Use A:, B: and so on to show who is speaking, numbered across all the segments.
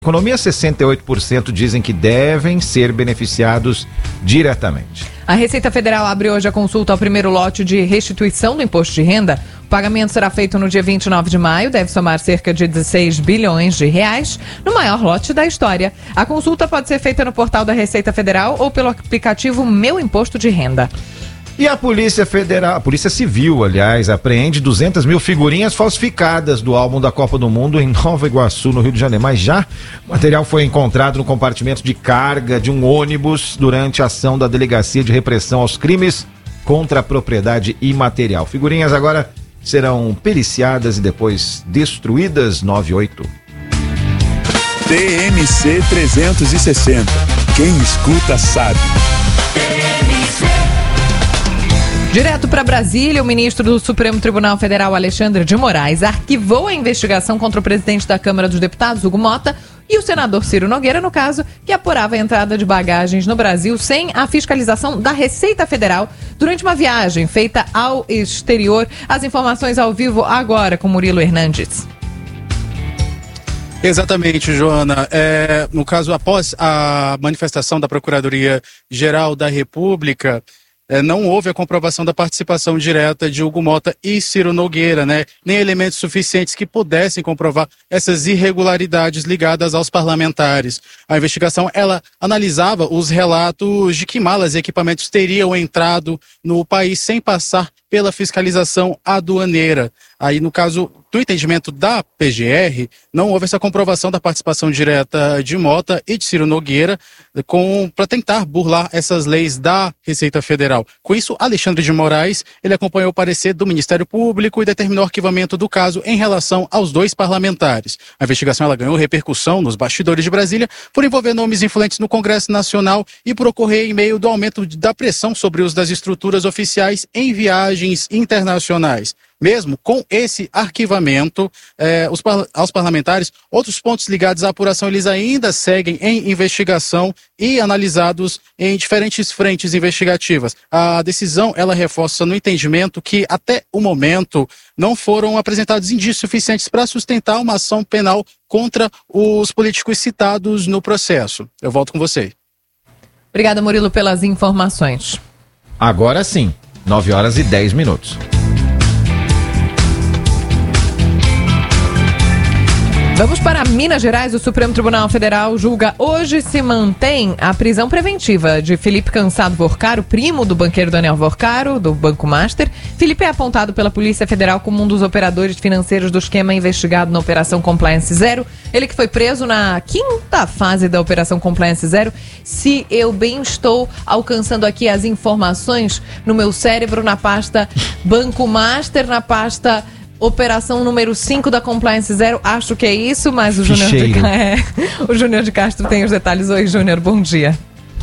A: Economia, 68% dizem que devem ser beneficiados diretamente.
B: A Receita Federal abre hoje a consulta ao primeiro lote de restituição do imposto de renda. O pagamento será feito no dia 29 de maio, deve somar cerca de 16 bilhões de reais, no maior lote da história. A consulta pode ser feita no portal da Receita Federal ou pelo aplicativo Meu Imposto de Renda.
A: E a Polícia Federal, a Polícia Civil, aliás, apreende 200 mil figurinhas falsificadas do álbum da Copa do Mundo em Nova Iguaçu, no Rio de Janeiro. Mas já o material foi encontrado no compartimento de carga de um ônibus durante a ação da Delegacia de Repressão aos Crimes contra a Propriedade Imaterial. Figurinhas agora serão periciadas e depois destruídas. 98.
C: TMC 360. Quem escuta sabe.
B: Direto para Brasília, o ministro do Supremo Tribunal Federal, Alexandre de Moraes, arquivou a investigação contra o presidente da Câmara dos Deputados, Hugo Mota, e o senador Ciro Nogueira, no caso, que apurava a entrada de bagagens no Brasil sem a fiscalização da Receita Federal durante uma viagem feita ao exterior. As informações ao vivo agora com Murilo Hernandes.
D: Exatamente, Joana. No caso, após a manifestação da Procuradoria-Geral da República, não houve a comprovação da participação direta de Hugo Mota e Ciro Nogueira, nem elementos suficientes que pudessem comprovar essas irregularidades ligadas aos parlamentares. A investigação, ela analisava os relatos de que malas e equipamentos teriam entrado no país sem passar pela fiscalização aduaneira. Aí, no caso do entendimento da PGR, não houve essa comprovação da participação direta de Mota e de Ciro Nogueira para tentar burlar essas leis da Receita Federal. Com isso, Alexandre de Moraes, ele acompanhou o parecer do Ministério Público e determinou o arquivamento do caso em relação aos dois parlamentares. A investigação, ela ganhou repercussão nos bastidores de Brasília por envolver nomes influentes no Congresso Nacional e por ocorrer em meio do aumento da pressão sobre o uso das estruturas oficiais em viagens internacionais. Mesmo com esse arquivamento aos parlamentares, outros pontos ligados à apuração eles ainda seguem em investigação e analisados em diferentes frentes investigativas. A decisão, ela reforça no entendimento que até o momento não foram apresentados indícios suficientes para sustentar uma ação penal contra os políticos citados no processo. Eu volto com você.
B: Obrigada, Murilo, pelas informações.
A: Agora sim, 9h10.
B: Vamos para Minas Gerais. O Supremo Tribunal Federal julga hoje se mantém a prisão preventiva de Felipe Cansado Vorcaro, primo do banqueiro Daniel Vorcaro, do Banco Master. Felipe é apontado pela Polícia Federal como um dos operadores financeiros do esquema investigado na Operação Compliance Zero. Ele que foi preso na quinta fase da Operação Compliance Zero. Se eu bem estou alcançando aqui as informações no meu cérebro, na pasta Banco Master, na Operação número 5 da Compliance Zero, acho que é isso, mas o Júnior de Castro tem os detalhes. Oi, Júnior, bom dia.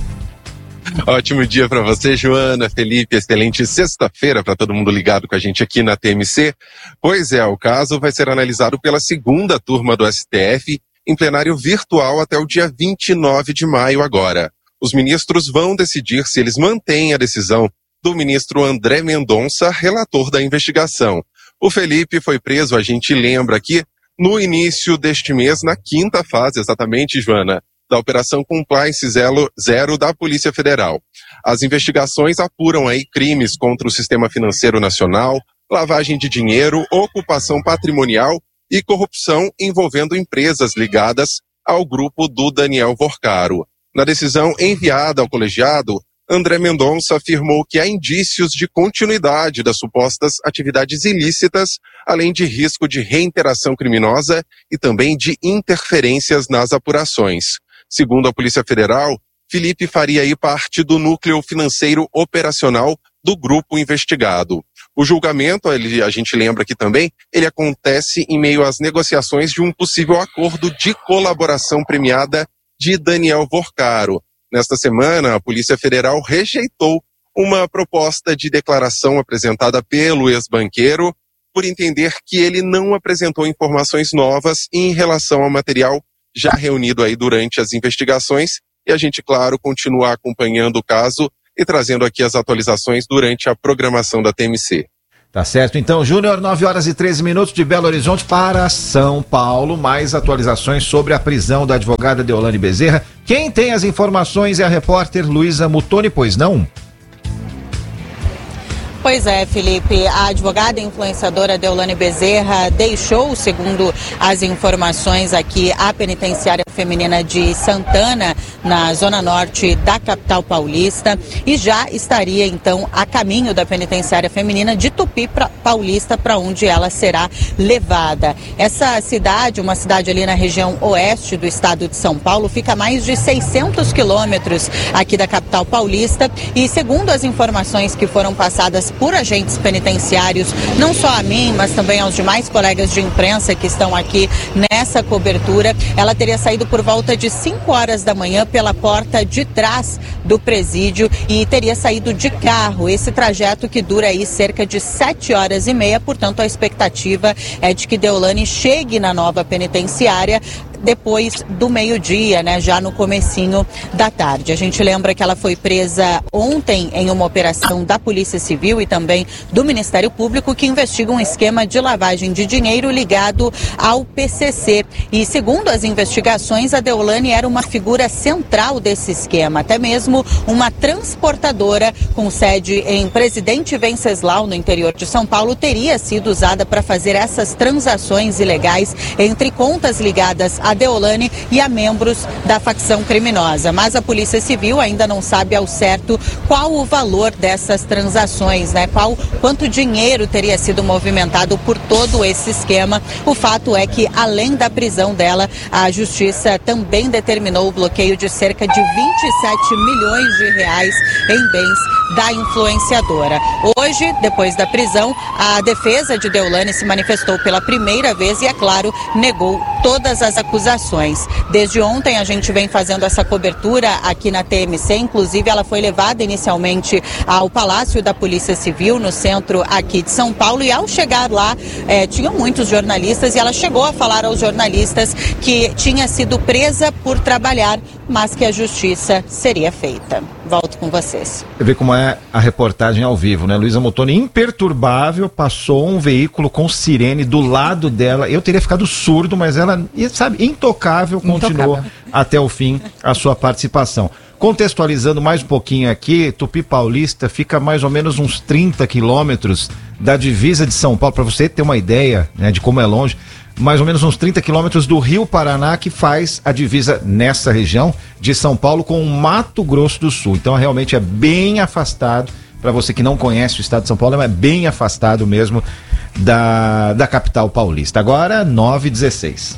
E: Ótimo dia para você, Joana, Felipe, excelente sexta-feira para todo mundo ligado com a gente aqui na TMC. Pois é, o caso vai ser analisado pela segunda turma do STF em plenário virtual até o dia 29 de maio agora. Os ministros vão decidir se eles mantêm a decisão do ministro André Mendonça, relator da investigação. O Felipe foi preso, a gente lembra aqui, no início deste mês, na quinta fase, exatamente, Joana, da Operação Compliance Zero da Polícia Federal. As investigações apuram aí crimes contra o sistema financeiro nacional, lavagem de dinheiro, ocupação patrimonial e corrupção envolvendo empresas ligadas ao grupo do Daniel Vorcaro. Na decisão enviada ao colegiado, André Mendonça afirmou que há indícios de continuidade das supostas atividades ilícitas, além de risco de reiteração criminosa e também de interferências nas apurações. Segundo a Polícia Federal, Felipe faria aí parte do núcleo financeiro operacional do grupo investigado. O julgamento, a gente lembra aqui também, ele acontece em meio às negociações de um possível acordo de colaboração premiada de Daniel Vorcaro. Nesta semana, a Polícia Federal rejeitou uma proposta de declaração apresentada pelo ex-banqueiro por entender que ele não apresentou informações novas em relação ao material já reunido aí durante as investigações. E a gente, claro, continua acompanhando o caso e trazendo aqui as atualizações durante a programação da TMC.
A: Tá certo? Então, Júnior, 9h13 de Belo Horizonte para São Paulo. Mais atualizações sobre a prisão da advogada Deolane Bezerra. Quem tem as informações é a repórter Luísa Mutoni, pois não?
F: Pois é, Felipe, a advogada e influenciadora Deolane Bezerra deixou, segundo as informações aqui, a penitenciária feminina de Santana, na zona norte da capital paulista, e já estaria então a caminho da penitenciária feminina de Tupi Paulista, para onde ela será levada. Essa cidade, uma cidade ali na região oeste do estado de São Paulo, fica a mais de 600 quilômetros aqui da capital paulista, e segundo as informações que foram passadas por agentes penitenciários, não só a mim, mas também aos demais colegas de imprensa que estão aqui nessa cobertura, ela teria saído por volta de 5 horas da manhã pela porta de trás do presídio e teria saído de carro. Esse trajeto que dura aí cerca de 7h30, portanto a expectativa é de que Deolane chegue na nova penitenciária depois do meio-dia, né, já no comecinho da tarde. A gente lembra que ela foi presa ontem em uma operação da Polícia Civil e também do Ministério Público, que investiga um esquema de lavagem de dinheiro ligado ao PCC. E segundo as investigações, a Deolane era uma figura central desse esquema, até mesmo uma transportadora com sede em Presidente Venceslau, no interior de São Paulo, teria sido usada para fazer essas transações ilegais entre contas ligadas a Deolane e a membros da facção criminosa. Mas a Polícia Civil ainda não sabe ao certo qual o valor dessas transações, né? Quanto dinheiro teria sido movimentado por todo esse esquema. O fato é que, além da prisão dela, a Justiça também determinou o bloqueio de cerca de 27 milhões de reais em bens da influenciadora. Hoje, depois da prisão, a defesa de Deolane se manifestou pela primeira vez e, é claro, negou todas as acusações. Desde ontem a gente vem fazendo essa cobertura aqui na TMC, inclusive ela foi levada inicialmente ao Palácio da Polícia Civil, no centro aqui de São Paulo, e ao chegar lá, tinham muitos jornalistas e ela chegou a falar aos jornalistas que tinha sido presa por trabalhar, mas que a justiça seria feita. Volto com vocês.
A: Você vê como é a reportagem ao vivo, né? Luísa Mutoni, imperturbável, passou um veículo com sirene do lado dela. Eu teria ficado surdo, mas ela, sabe, intocável, continuou até o fim a sua participação. Contextualizando mais um pouquinho aqui, Tupi Paulista fica mais ou menos uns 30 quilômetros da divisa de São Paulo, para você ter uma ideia, né, de como é longe. Mais ou menos uns 30 quilômetros do Rio Paraná, que faz a divisa nessa região de São Paulo com o Mato Grosso do Sul. Então realmente é bem afastado, para você que não conhece o estado de São Paulo, é bem afastado mesmo da capital paulista. Agora 9h16.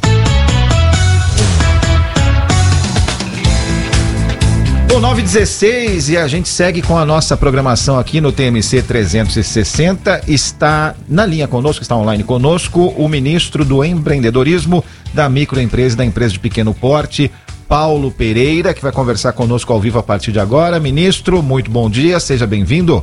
A: Bom, 9h16 e a gente segue com a nossa programação aqui no TMC 360. Está na linha conosco, está online conosco, o ministro do Empreendedorismo, da Microempresa e da Empresa de Pequeno Porte, Paulo Pereira, que vai conversar conosco ao vivo a partir de agora. Ministro, muito bom dia, seja bem-vindo.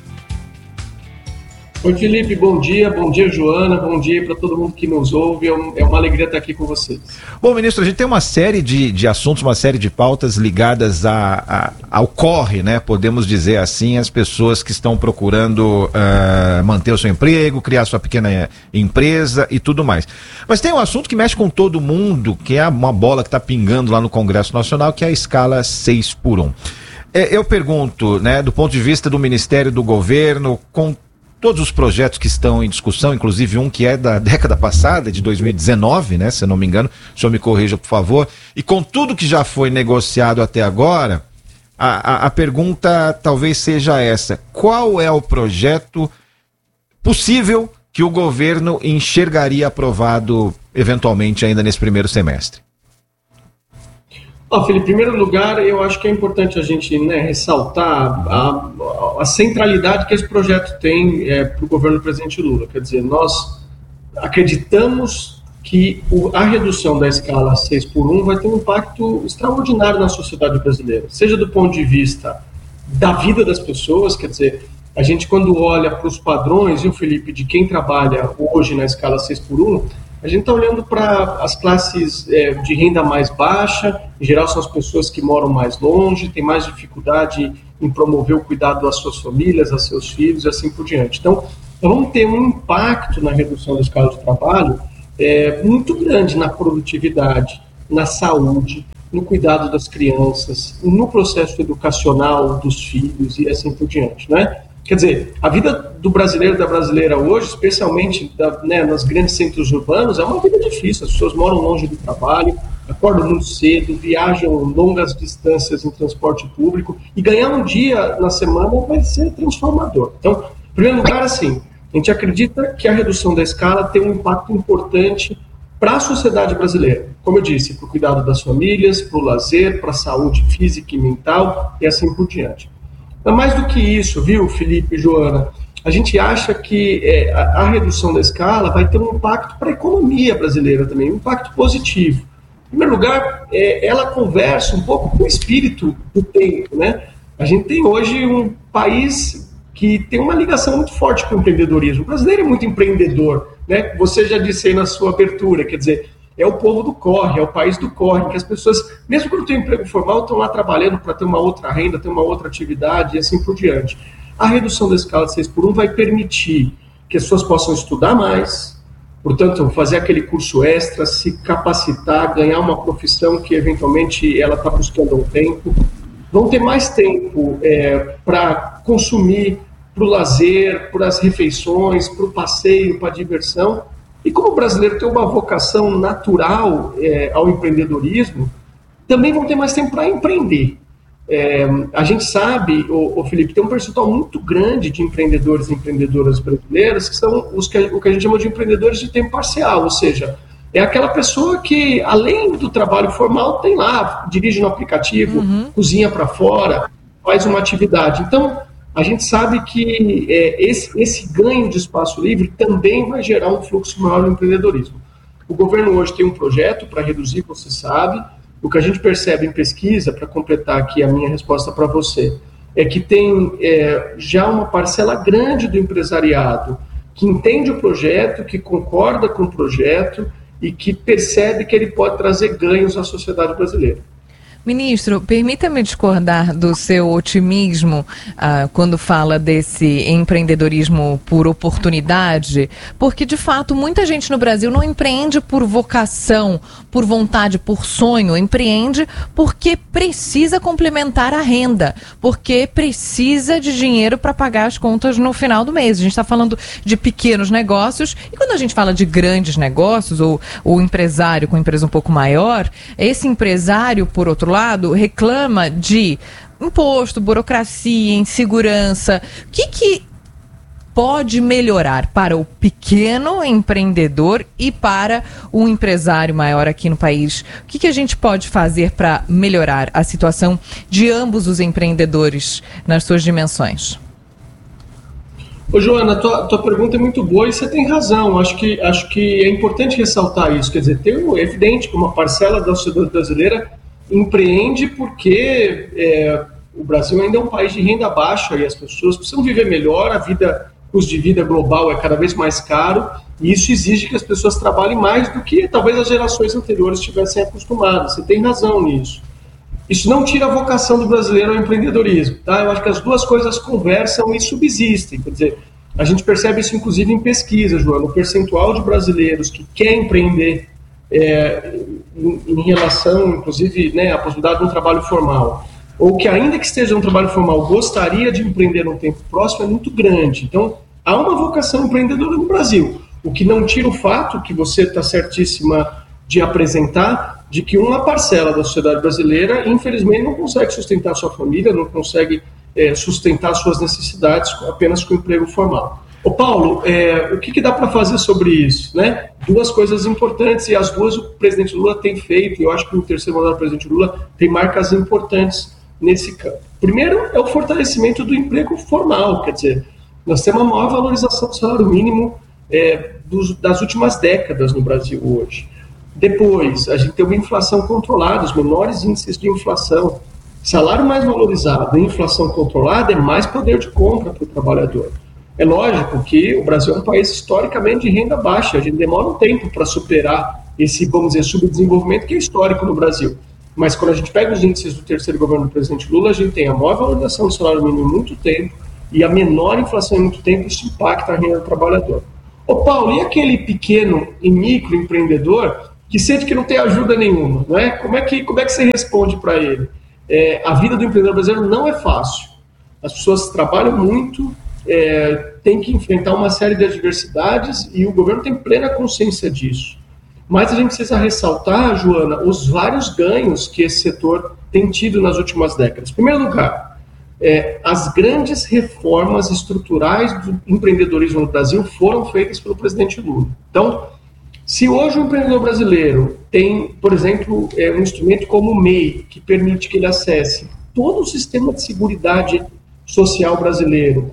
G: Oi, Felipe, bom dia, Joana, bom dia para todo mundo que nos ouve, é uma alegria estar aqui com vocês.
A: Bom, ministro, a gente tem uma série de assuntos, uma série de pautas ligadas ao corre, né, podemos dizer assim, as pessoas que estão procurando manter o seu emprego, criar sua pequena empresa e tudo mais. Mas tem um assunto que mexe com todo mundo, que é uma bola que está pingando lá no Congresso Nacional, que é a escala 6x1. Eu pergunto, né, do ponto de vista do Ministério, do Governo, com todos os projetos que estão em discussão, inclusive um que é da década passada, de 2019, né, se eu não me engano, o senhor me corrija, por favor, e com tudo que já foi negociado até agora, a pergunta talvez seja essa: qual é o projeto possível que o governo enxergaria aprovado eventualmente ainda nesse primeiro semestre?
G: Felipe, em primeiro lugar, eu acho que é importante a gente, né, ressaltar a centralidade que esse projeto tem para o governo do presidente Lula. Quer dizer, nós acreditamos que a redução da escala 6x1 vai ter um impacto extraordinário na sociedade brasileira, seja do ponto de vista da vida das pessoas, quer dizer, a gente quando olha para os padrões, viu, Felipe, de quem trabalha hoje na escala 6x1, a gente está olhando para as classes de renda mais baixa, em geral são as pessoas que moram mais longe, têm mais dificuldade em promover o cuidado das suas famílias, a seus filhos e assim por diante. Então, vamos ter um impacto na redução da escala de trabalho muito grande na produtividade, na saúde, no cuidado das crianças, no processo educacional dos filhos e assim por diante, né? Quer dizer, a vida do brasileiro e da brasileira hoje, especialmente nos grandes centros urbanos, é uma vida difícil. As pessoas moram longe do trabalho, acordam muito cedo, viajam longas distâncias em transporte público, e ganhar um dia na semana vai ser transformador. Então, em primeiro lugar, assim, a gente acredita que a redução da escala tem um impacto importante para a sociedade brasileira. Como eu disse, para o cuidado das famílias, para o lazer, para a saúde física e mental e assim por diante. Mas mais do que isso, viu, Felipe e Joana, a gente acha que a redução da escala vai ter um impacto para a economia brasileira também, um impacto positivo. Em primeiro lugar, ela conversa um pouco com o espírito do tempo, né? A gente tem hoje um país que tem uma ligação muito forte com o empreendedorismo. O brasileiro é muito empreendedor, né? Você já disse aí na sua abertura, quer dizer, é o povo do corre, é o país do corre, que as pessoas, mesmo quando tem emprego formal, estão lá trabalhando para ter uma outra renda, ter uma outra atividade e assim por diante. A redução da escala de 6x1 vai permitir que as pessoas possam estudar mais, portanto, fazer aquele curso extra, se capacitar, ganhar uma profissão que eventualmente ela está buscando há um tempo, vão ter mais tempo para consumir, para o lazer, para as refeições, para o passeio, para a diversão. E como o brasileiro tem uma vocação natural ao empreendedorismo, também vão ter mais tempo para empreender. A gente sabe, Felipe, tem um percentual muito grande de empreendedores e empreendedoras brasileiras que são o que a gente chama de empreendedores de tempo parcial, ou seja, é aquela pessoa que, além do trabalho formal, tem lá, dirige no aplicativo, cozinha para fora, faz uma atividade. Então, a gente sabe que esse ganho de espaço livre também vai gerar um fluxo maior no empreendedorismo. O governo hoje tem um projeto para reduzir, você sabe. O que a gente percebe em pesquisa, para completar aqui a minha resposta para você, é que tem já uma parcela grande do empresariado que entende o projeto, que concorda com o projeto e que percebe que ele pode trazer ganhos à sociedade brasileira.
B: Ministro, permita-me discordar do seu otimismo quando fala desse empreendedorismo por oportunidade, porque, de fato, muita gente no Brasil não empreende por vocação, por vontade, por sonho, empreende porque precisa complementar a renda, porque precisa de dinheiro para pagar as contas no final do mês. A gente está falando de pequenos negócios, e quando a gente fala de grandes negócios, ou o empresário com empresa um pouco maior, esse empresário, por outro lado, reclama de imposto, burocracia, insegurança. O que pode melhorar para o pequeno empreendedor e para o empresário maior aqui no país? O que a gente pode fazer para melhorar a situação de ambos os empreendedores nas suas dimensões?
G: Ô, Joana, tua pergunta é muito boa e você tem razão. Acho que é importante ressaltar isso. Quer dizer, é evidente que uma parcela da sociedade brasileira empreende porque o Brasil ainda é um país de renda baixa e as pessoas precisam viver melhor, o custo de vida global é cada vez mais caro e isso exige que as pessoas trabalhem mais do que talvez as gerações anteriores estivessem acostumadas. Você tem razão nisso. Isso não tira a vocação do brasileiro ao empreendedorismo, tá? Eu acho que as duas coisas conversam e subsistem. Quer dizer, a gente percebe isso inclusive em pesquisa, Joana, o percentual de brasileiros que quer empreender em relação, inclusive, à possibilidade de um trabalho formal, ou que ainda que esteja no trabalho formal gostaria de empreender num tempo próximo, é muito grande. Então, há uma vocação empreendedora no Brasil, o que não tira o fato que você está certíssima de apresentar, de que uma parcela da sociedade brasileira, infelizmente, não consegue sustentar sua família, não consegue sustentar suas necessidades apenas com emprego formal. Ô Paulo, o que dá para fazer sobre isso, né? Duas coisas importantes, e as duas o presidente Lula tem feito, e eu acho que no terceiro mandato do presidente Lula tem marcas importantes nesse campo. Primeiro é o fortalecimento do emprego formal, quer dizer, nós temos a maior valorização do salário mínimo das últimas décadas no Brasil hoje. Depois, a gente tem uma inflação controlada, os menores índices de inflação. Salário mais valorizado e inflação controlada é mais poder de compra para o trabalhador. É lógico que o Brasil é um país historicamente de renda baixa, a gente demora um tempo para superar esse, vamos dizer, subdesenvolvimento que é histórico no Brasil. Mas quando a gente pega os índices do terceiro governo do presidente Lula, a gente tem a maior valorização do salário mínimo em muito tempo E a menor inflação em muito tempo, isso impacta a renda do trabalhador. Ô Paulo, e aquele pequeno e microempreendedor que sente que não tem ajuda nenhuma, não é? Como é que você responde para ele? A vida do empreendedor brasileiro não é fácil. As pessoas trabalham muito, tem que enfrentar uma série de adversidades e o governo tem plena consciência disso. Mas a gente precisa ressaltar, Joana, os vários ganhos que esse setor tem tido nas últimas décadas. Em primeiro lugar, as grandes reformas estruturais do empreendedorismo no Brasil foram feitas pelo presidente Lula. Então, se hoje o empreendedor brasileiro tem, por exemplo, um instrumento como o MEI, que permite que ele acesse todo o sistema de seguridade social brasileiro,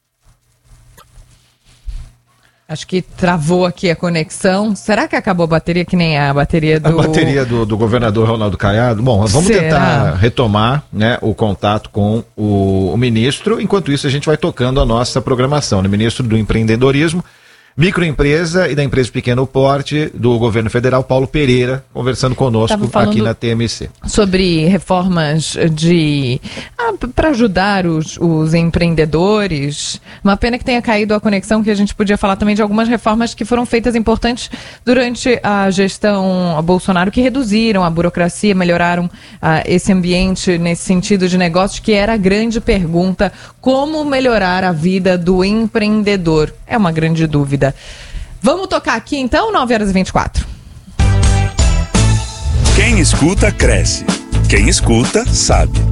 B: Acho que travou aqui a conexão. Será que acabou a bateria, que nem a bateria do...
A: A bateria do governador Ronaldo Caiado? Bom, vamos tentar retomar, né, o contato com o ministro. Enquanto isso, a gente vai tocando a nossa programação, né? Ministro do Empreendedorismo, Microempresa e da Empresa Pequeno Porte do governo federal, Paulo Pereira, conversando conosco aqui na TMC.
B: Sobre reformas para ajudar os empreendedores. Uma pena que tenha caído a conexão, que a gente podia falar também de algumas reformas que foram feitas importantes durante a gestão Bolsonaro, que reduziram a burocracia, melhoraram esse ambiente nesse sentido de negócios, que era a grande pergunta: como melhorar a vida do empreendedor? É uma grande dúvida. Vamos tocar aqui então, 9h24.
C: Quem escuta, cresce. Quem escuta, sabe.